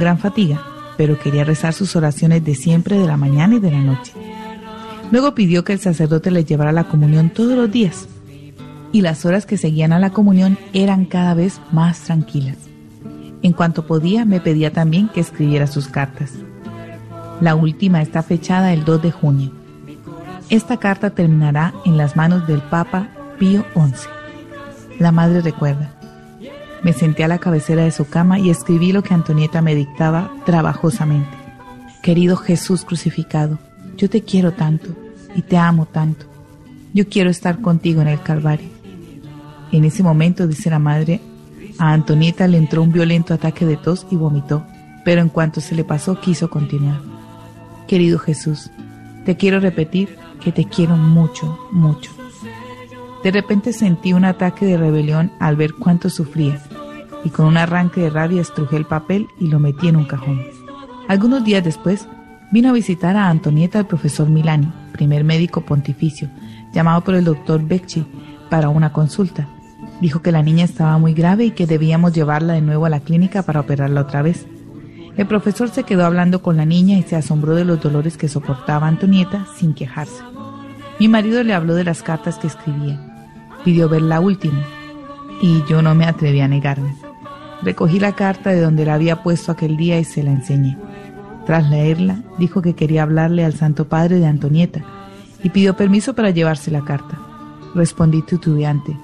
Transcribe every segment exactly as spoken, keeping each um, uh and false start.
gran fatiga, pero quería rezar sus oraciones de siempre de la mañana y de la noche. Luego pidió que el sacerdote le llevara la comunión todos los días, y las horas que seguían a la comunión eran cada vez más tranquilas. En cuanto podía, me pedía también que escribiera sus cartas. La última está fechada el dos de junio. Esta carta terminará en las manos del Papa Pío once. La madre recuerda: me senté a la cabecera de su cama y escribí lo que Antonieta me dictaba trabajosamente. Querido Jesús crucificado, yo te quiero tanto y te amo tanto. Yo quiero estar contigo en el Calvario. En ese momento, dice la madre, a Antonieta le entró un violento ataque de tos y vomitó, pero en cuanto se le pasó quiso continuar. Querido Jesús, te quiero repetir que te quiero mucho, mucho. De repente sentí un ataque de rebelión al ver cuánto sufría, y con un arranque de rabia estrujé el papel y lo metí en un cajón. Algunos días después, vino a visitar a Antonieta el profesor Milani, primer médico pontificio, llamado por el doctor Becci para una consulta. Dijo que la niña estaba muy grave y que debíamos llevarla de nuevo a la clínica para operarla otra vez. El profesor se quedó hablando con la niña y se asombró de los dolores que soportaba Antonieta sin quejarse. Mi marido le habló de las cartas que escribía. Pidió ver la última, y yo no me atreví a negarme. Recogí la carta de donde la había puesto aquel día y se la enseñé. Tras leerla, dijo que quería hablarle al Santo Padre de Antonieta y pidió permiso para llevarse la carta. Respondí titubeante: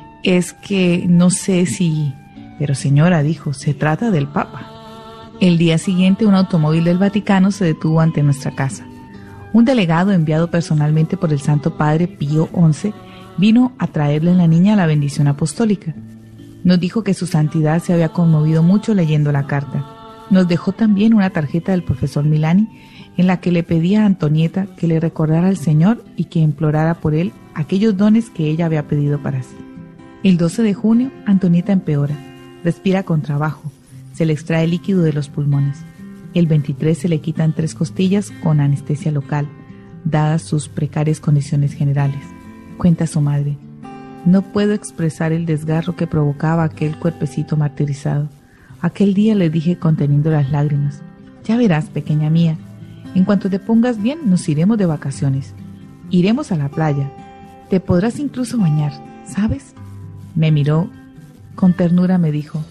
es que no sé si... Pero señora, dijo, se trata del Papa. El día siguiente, un automóvil del Vaticano se detuvo ante nuestra casa. Un delegado enviado personalmente por el Santo Padre Pío once vino a traerle a la niña la bendición apostólica. Nos dijo que su santidad se había conmovido mucho leyendo la carta. Nos dejó también una tarjeta del profesor Milani en la que le pedía a Antonieta que le recordara al Señor y que implorara por él aquellos dones que ella había pedido para sí. El doce de junio, Antonieta empeora, respira con trabajo, se le extrae líquido de los pulmones. El veintitrés se le quitan tres costillas con anestesia local, dadas sus precarias condiciones generales. Cuenta su madre: no puedo expresar el desgarro que provocaba aquel cuerpecito martirizado. Aquel día le dije conteniendo las lágrimas: ya verás, pequeña mía, en cuanto te pongas bien nos iremos de vacaciones. Iremos a la playa. Te podrás incluso bañar, ¿sabes? Me miró con ternura, me dijo: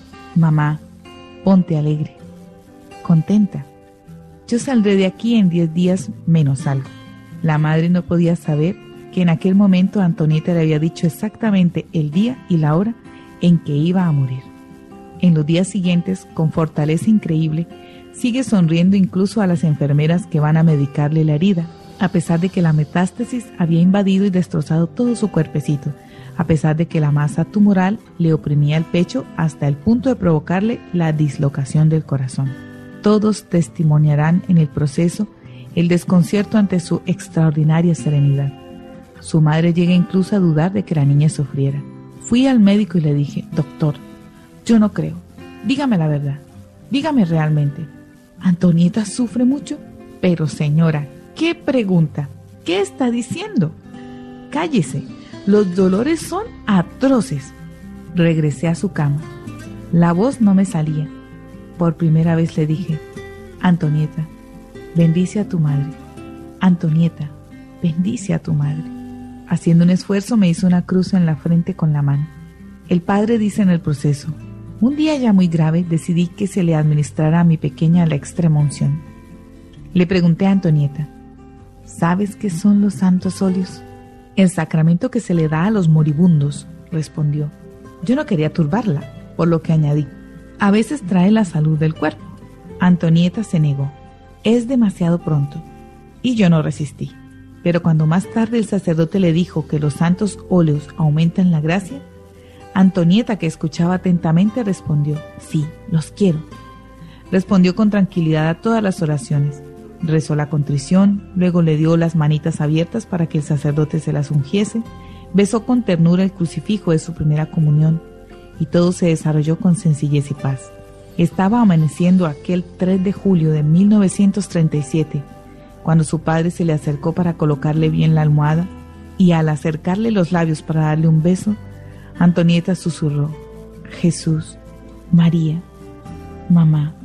mamá, ponte alegre, contenta. Yo saldré de aquí en diez días menos algo. La madre no podía saber que en aquel momento Antonieta le había dicho exactamente el día y la hora en que iba a morir. En los días siguientes, con fortaleza increíble, sigue sonriendo incluso a las enfermeras que van a medicarle la herida, a pesar de que la metástasis había invadido y destrozado todo su cuerpecito, a pesar de que la masa tumoral le oprimía el pecho hasta el punto de provocarle la dislocación del corazón. Todos testimoniarán en el proceso el desconcierto ante su extraordinaria serenidad. Su madre llega incluso a dudar de que la niña sufriera. Fui al médico y le dije: doctor, yo no creo. Dígame la verdad. Dígame realmente. ¿Antonieta sufre mucho? Pero señora, ¿qué pregunta? ¿Qué está diciendo? Cállese. Los dolores son atroces. Regresé a su cama. La voz no me salía. Por primera vez le dije: Antonieta, bendice a tu madre. Antonieta, bendice a tu madre. Haciendo un esfuerzo me hizo una cruz en la frente con la mano. El padre dice en el proceso: un día ya muy grave decidí que se le administrara a mi pequeña la extrema unción. Le pregunté a Antonieta: ¿sabes qué son los santos óleos? El sacramento que se le da a los moribundos, respondió. Yo no quería turbarla, por lo que añadí: a veces trae la salud del cuerpo. Antonieta se negó: es demasiado pronto. Y yo no resistí. Pero cuando más tarde el sacerdote le dijo que los santos óleos aumentan la gracia, Antonieta, que escuchaba atentamente, respondió: sí, los quiero. Respondió con tranquilidad a todas las oraciones. Rezó la contrición, luego le dio las manitas abiertas para que el sacerdote se las ungiese, besó con ternura el crucifijo de su primera comunión, y todo se desarrolló con sencillez y paz. Estaba amaneciendo aquel tres de julio de mil novecientos treinta y siete, cuando su padre se le acercó para colocarle bien la almohada, y al acercarle los labios para darle un beso, Antonieta susurró: Jesús, María, mamá.